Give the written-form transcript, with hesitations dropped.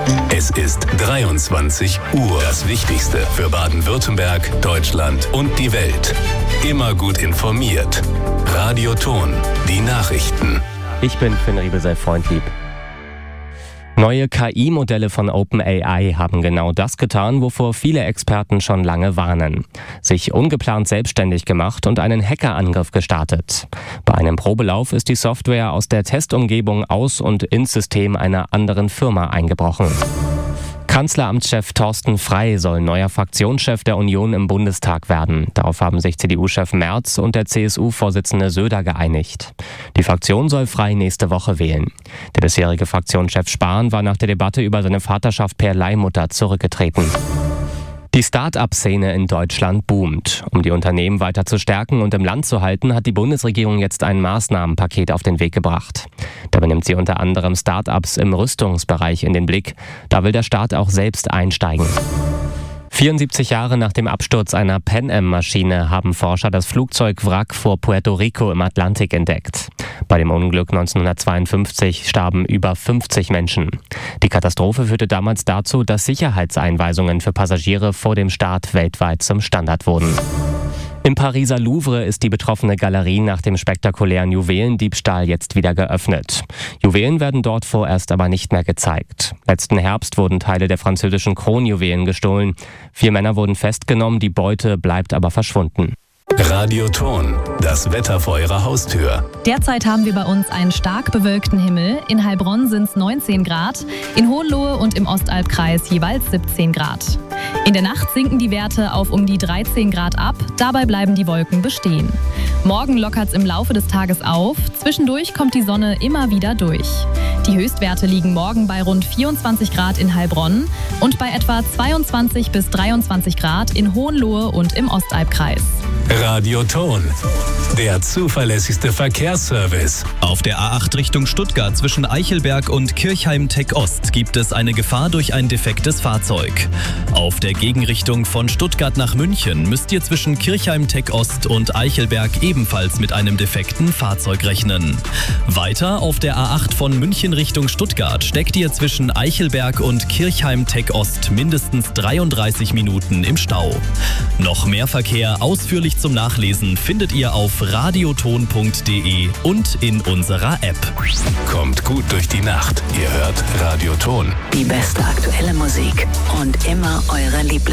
Es ist 23 Uhr. Das Wichtigste für Baden-Württemberg, Deutschland und die Welt. Immer gut informiert. Radio Ton, die Nachrichten. Ich bin Finn Riebesell-Freundlieb. Neue KI-Modelle von OpenAI haben genau das getan, wovor viele Experten schon lange warnen. Sich ungeplant selbstständig gemacht und einen Hackerangriff gestartet. Bei einem Probelauf ist die Software aus der Testumgebung aus und ins System einer anderen Firma eingebrochen. Kanzleramtschef Thorsten Frey soll neuer Fraktionschef der Union im Bundestag werden. Darauf haben sich CDU-Chef Merz und der CSU-Vorsitzende Söder geeinigt. Die Fraktion soll Frey nächste Woche wählen. Der bisherige Fraktionschef Spahn war nach der Debatte über seine Vaterschaft per Leihmutter zurückgetreten. Die Start-up-Szene in Deutschland boomt. Um die Unternehmen weiter zu stärken und im Land zu halten, hat die Bundesregierung jetzt ein Maßnahmenpaket auf den Weg gebracht. Dabei nimmt sie unter anderem Start-ups im Rüstungsbereich in den Blick. Da will der Staat auch selbst einsteigen. 74 Jahre nach dem Absturz einer Pan Am-Maschine haben Forscher das Flugzeugwrack vor Puerto Rico im Atlantik entdeckt. Bei dem Unglück 1952 starben über 50 Menschen. Die Katastrophe führte damals dazu, dass Sicherheitseinweisungen für Passagiere vor dem Start weltweit zum Standard wurden. Im Pariser Louvre ist die betroffene Galerie nach dem spektakulären Juwelendiebstahl jetzt wieder geöffnet. Juwelen werden dort vorerst aber nicht mehr gezeigt. Letzten Herbst wurden Teile der französischen Kronjuwelen gestohlen. 4 Männer wurden festgenommen, die Beute bleibt aber verschwunden. Radio Ton, das Wetter vor Ihrer Haustür. Derzeit haben wir bei uns einen stark bewölkten Himmel. In Heilbronn sind es 19 Grad, in Hohenlohe und im Ostalbkreis jeweils 17 Grad. In der Nacht sinken die Werte auf um die 13 Grad ab, dabei bleiben die Wolken bestehen. Morgen lockert es im Laufe des Tages auf, zwischendurch kommt die Sonne immer wieder durch. Die Höchstwerte liegen morgen bei rund 24 Grad in Heilbronn und bei etwa 22 bis 23 Grad in Hohenlohe und im Ostalbkreis. Radio Ton, der zuverlässigste Verkehrsservice. Auf der A8 Richtung Stuttgart zwischen Eichelberg und Kirchheim-Tech-Ost gibt es eine Gefahr durch ein defektes Fahrzeug. Auf der Gegenrichtung von Stuttgart nach München müsst ihr zwischen Kirchheim-Tech-Ost und Eichelberg ebenfalls mit einem defekten Fahrzeug rechnen. Weiter auf der A8 von München Richtung Stuttgart steckt ihr zwischen Eichelberg und Kirchheim-Tech-Ost mindestens 33 Minuten im Stau. Noch mehr Verkehr ausführlich zum Nachlesen findet ihr auf radioton.de und in unserer App. Kommt gut durch die Nacht. Ihr hört Radio Ton. Die beste aktuelle Musik und immer eure Lieblings.